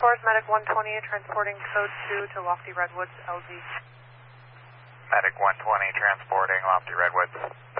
4 is Medic 120, transporting code 2 to Lofty Redwoods, LZ. Medic 120, transporting Lofty Redwoods.